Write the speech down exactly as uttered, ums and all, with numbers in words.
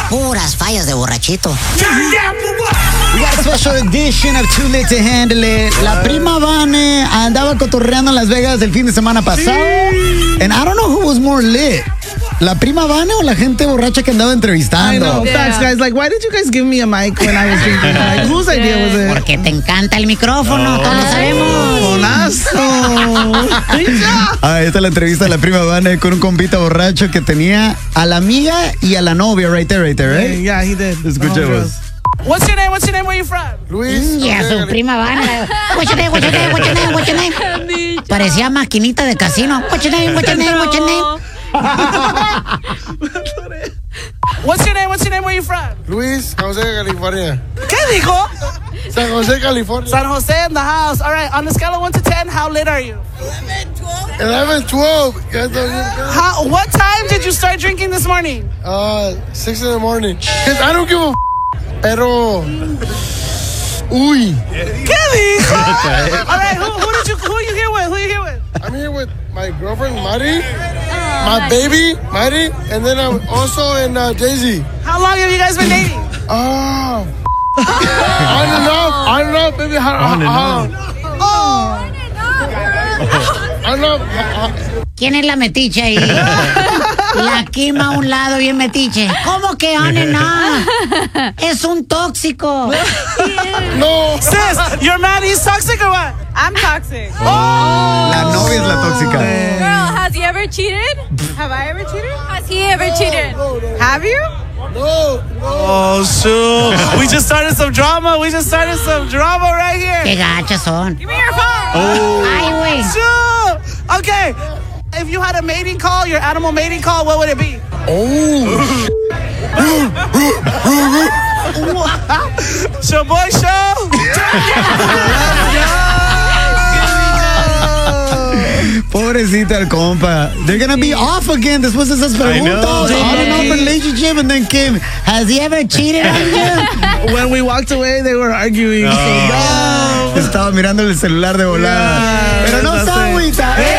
Puras fallas de borrachito. We got a special edition of Too Lit to Handle It. La prima Vane andaba cotorreando en Las Vegas el fin de semana pasado. And I don't know who was more lit. ¿La prima Vane o la gente borracha que andaba entrevistando? I know. Yeah. Facts, guys. Like, why did you guys give me a mic when I was drinking? Like, whose yeah. idea was it? Porque te encanta el micrófono, no. todos lo sabemos. Bonazo. Ah, esta es la entrevista de la prima Vane con un compita borracho que tenía a la amiga y a la novia. Right there, right there, right? Yeah, he did. Escuchemos. What's your name? What's your name? Where you from? Luis. Y a su prima Vane. What's your name? What's your name? What's your name? What's your name? Parecía maquinita de casino. What's your name? What's your name? What's your name? What's your name? What's your name? Where you from? Luis, San Jose, California. ¿Qué dijo? San Jose, California. San Jose in the house. All right, on a scale of one to ten, how lit are you? eleven, twelve. How, what time did you start drinking this morning? Uh, six in the morning. Cause I don't give a f- pero... Uy. ¿Qué dijo? All right, who, who did you, who are you here with? Who are you here with? I'm here with my girlfriend, Mari, my baby, Mari, and then I'm also in uh, Jay-Z. How long have you guys been dating? Oh. On and off, on and off, baby. How, on and off. Oh. On and off. ¿Quién es la metiche ahí? La Kim a un lado, bien metiche. ¿Cómo que on and off? Es un tóxico. No. Sis, your man is toxic or what? I'm toxic. Oh. La novia es la tóxica. Girl, has he ever cheated? Have I ever cheated? Has he ever cheated? Have you? No, no. Oh, shoot. We just started some drama. We just started some drama right here. Qué gachas son. Give me your phone. Oh. Ay, güey. Shoot. Okay. If you had a mating call, your animal mating call, what would it be? Oh. Show boy show. Pobrecita el compa. They're gonna be off again. Después de esas preguntas. On and off relationship. And then Kim, has he ever cheated on you? When we walked away, they were arguing. No. So, no. Estaba mirando el celular de volada. Yeah, Pero no está agüita.